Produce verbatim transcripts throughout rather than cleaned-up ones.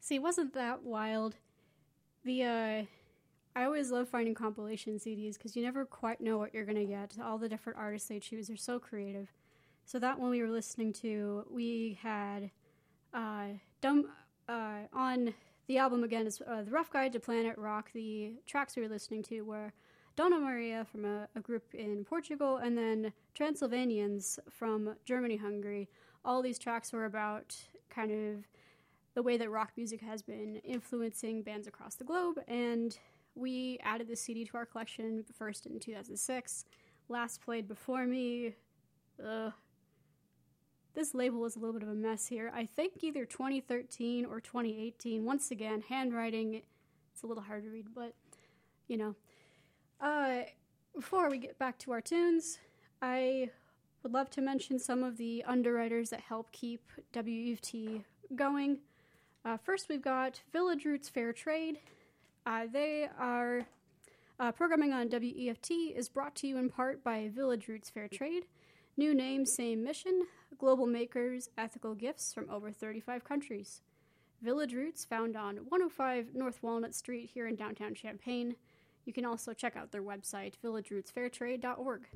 See, wasn't that wild? The, uh, I always love finding compilation C Ds because you never quite know what you're going to get. All the different artists they choose are so creative. So that one we were listening to, we had uh, Dumb, uh, on the album again is uh, The Rough Guide to Planet Rock. The tracks we were listening to were Donna Maria from a, a group in Portugal, and then Transylvanians from Germany, Hungary. All these tracks were about kind of the way that rock music has been influencing bands across the globe, and we added the C D to our collection first in two thousand six. Last played before me. Ugh. This label is a little bit of a mess here. I think either twenty thirteen or twenty eighteen. Once again, handwriting, it's a little hard to read, but, you know. Uh, before we get back to our tunes, I would love to mention some of the underwriters that help keep W E F T going. Uh, first, we've got Village Roots Fair Trade. Uh, they are, uh, programming on W E F T is brought to you in part by Village Roots Fair Trade. New name, same mission, global makers, ethical gifts from over thirty-five countries. Village Roots, found on one oh five North Walnut Street here in downtown Champaign. You can also check out their website, village roots fair trade dot org.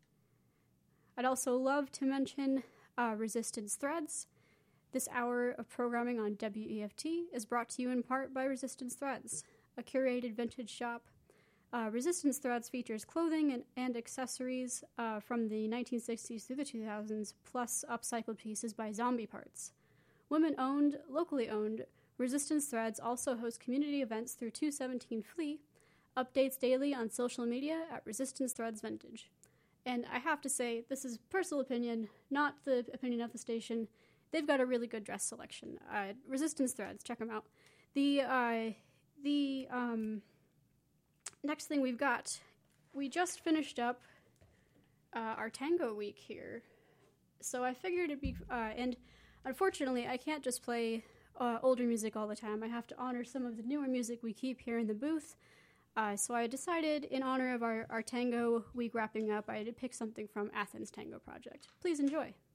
I'd also love to mention uh, Resistance Threads. This hour of programming on W E F T is brought to you in part by Resistance Threads, a curated vintage shop. Uh, Resistance Threads features clothing and, and accessories uh, from the nineteen sixties through the two thousands, plus upcycled pieces by Zombie Parts. Women-owned, locally owned, Resistance Threads also hosts community events through two seventeen Flea, updates daily on social media at Resistance Threads Vintage. And I have to say, this is personal opinion, not the opinion of the station. They've got a really good dress selection. Uh, Resistance Threads, check them out. The, uh, the, um... next thing we've got, we just finished up uh, our tango week here, so I figured it'd be, uh, and unfortunately I can't just play uh, older music all the time. I have to honor some of the newer music we keep here in the booth, uh, so I decided in honor of our, our tango week wrapping up, I had to pick something from Athens Tango Project. Please enjoy.